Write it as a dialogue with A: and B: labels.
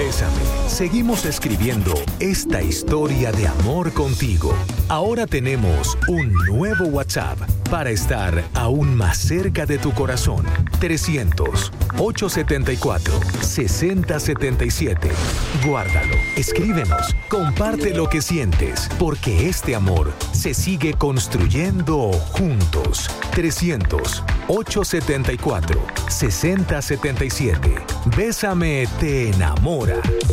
A: Bésame, seguimos escribiendo esta historia de amor contigo. Ahora tenemos un nuevo WhatsApp para estar aún más cerca de tu corazón. 300-874-6077. Guárdalo, escríbenos, comparte lo que sientes, porque este amor se sigue construyendo juntos. 300-874-6077. Bésame te enamora.